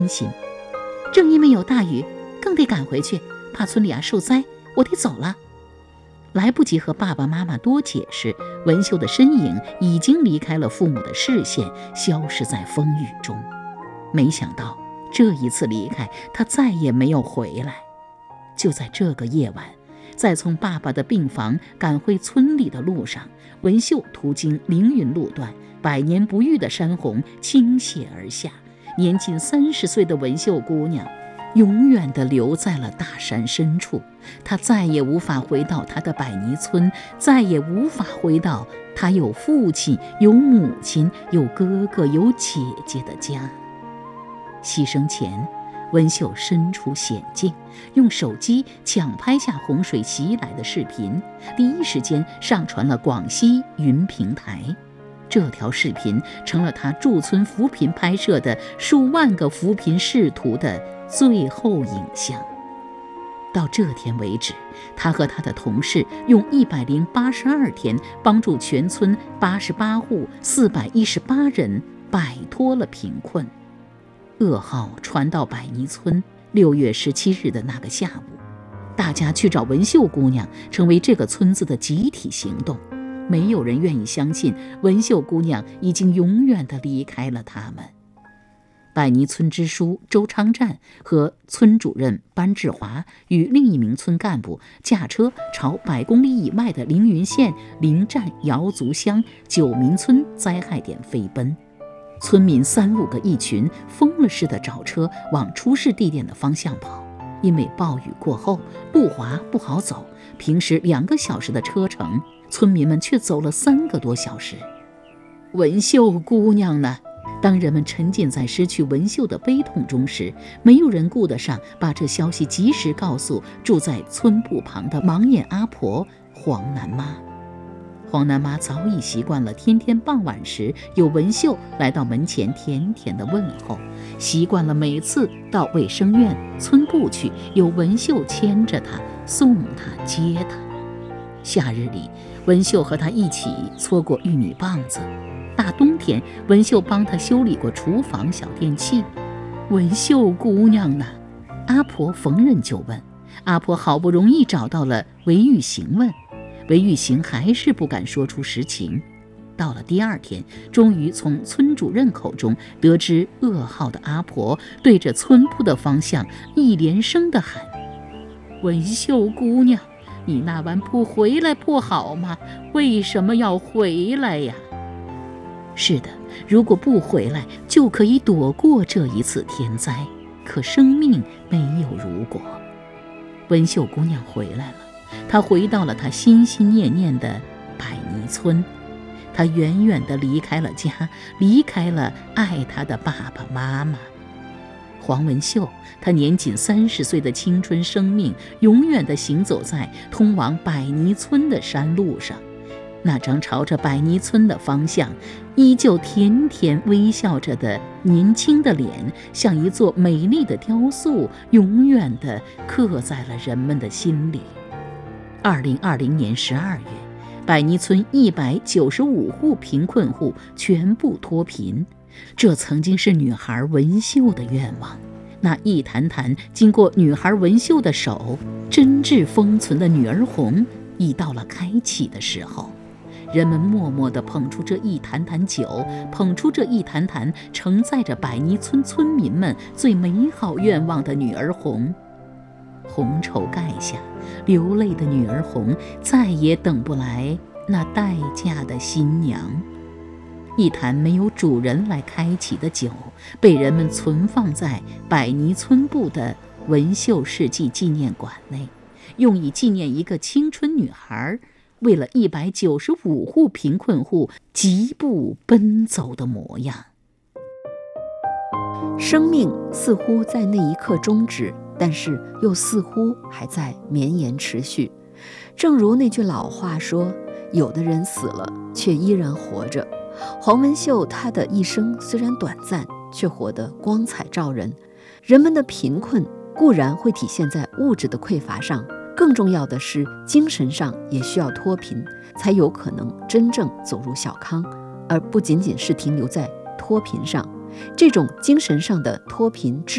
心。正因为有大雨，更得赶回去，怕村里受灾，我得走了。来不及和爸爸妈妈多解释，文秀的身影已经离开了父母的视线，消失在风雨中。没想到这一次离开，他再也没有回来。就在这个夜晚，在从爸爸的病房赶回村里的路上，文秀途经凌云路段，百年不遇的山洪倾泻而下，年仅30岁的文秀姑娘永远地留在了大山深处。她再也无法回到她的百泥村，再也无法回到她有父亲、有母亲、有哥哥、有姐姐的家。牺牲前，文秀身处险境，用手机抢拍下洪水袭来的视频，第一时间上传了广西云平台。这条视频成了他驻村扶贫拍摄的数万个扶贫视图的最后影像。到这天为止，他和他的同事用182天帮助全村88户418人摆脱了贫困。噩耗传到百泥村，6月17日的那个下午，大家去找文秀姑娘，成为这个村子的集体行动。没有人愿意相信文秀姑娘已经永远地离开了他们。百泥村支书周昌占和村主任班志华与另一名村干部驾车朝100公里以外的凌云县临站瑶族乡九民村灾害点飞奔。村民3、5个一群，疯了似的找车往出事地点的方向跑。因为暴雨过后路滑不好走，平时2个小时的车程，村民们却走了3个多小时。文秀姑娘呢？当人们沉浸在失去文秀的悲痛中时，没有人顾得上把这消息及时告诉住在村埠旁的盲眼阿婆黄南妈。黄南妈早已习惯了天天傍晚时有文秀来到门前甜甜的问候，习惯了每次到卫生院、村部去有文秀牵着她、送她、接她。夏日里，文秀和她一起搓过玉米棒子；大冬天，文秀帮她修理过厨房小电器。文秀姑娘呢？阿婆逢人就问。阿婆好不容易找到了韦玉行问，韦玉行还是不敢说出实情。到了第2天，终于从村主任口中得知噩耗的阿婆对着村铺的方向一连声地喊：文秀姑娘，你那晚不回来不好吗？为什么要回来呀？是的，如果不回来，就可以躲过这一次天灾。可生命没有如果。文秀姑娘回来了，她回到了她心心念念的百泥村。她远远地离开了家，离开了爱她的爸爸妈妈。黄文秀，她年仅30岁的青春生命，永远地行走在通往百泥村的山路上。那张朝着百泥村的方向，依旧甜甜微笑着的年轻的脸，像一座美丽的雕塑，永远地刻在了人们的心里。2020年12月，百泥村195户贫困户全部脱贫，这曾经是女孩文秀的愿望。那一坛坛经过女孩文秀的手真挚封存的女儿红，已到了开启的时候。人们默默地捧出这一坛坛酒，捧出这一坛坛承载着百泥村村民们最美好愿望的女儿红。红绸盖下，流泪的女儿红再也等不来那待嫁的新娘。一坛没有主人来开启的酒，被人们存放在百泥村部的文秀世纪纪念馆内，用以纪念一个青春女孩为了195户贫困户疾步奔走的模样。 生命似乎在那一刻终止，但是又似乎还在绵延持续。正如那句老话说，有的人死了却依然活着。黄文秀她的一生虽然短暂，却活得光彩照人。人们的贫困固然会体现在物质的匮乏上，更重要的是精神上也需要脱贫，才有可能真正走入小康，而不仅仅是停留在脱贫上。这种精神上的脱贫